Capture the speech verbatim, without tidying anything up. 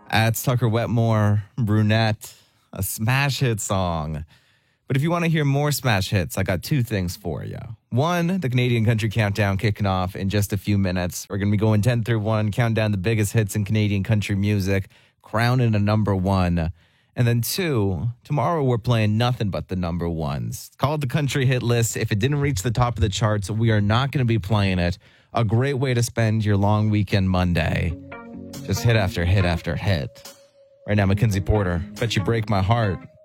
That's Tucker Wetmore, Brunette, a smash hit song. But if you want to hear more smash hits, I got two things for you. One, the Canadian Country Countdown kicking off in just a few minutes. We're going to be going ten through one, count down the biggest hits in Canadian country music, crowning a number one. And then two, tomorrow we're playing nothing but the number ones. It's called the Country Hit List. If it didn't reach the top of the charts, we are not going to be playing it. A great way to spend your long weekend Monday. Just hit after hit after hit. Right now, Mackenzie Porter, Bet You Break My Heart.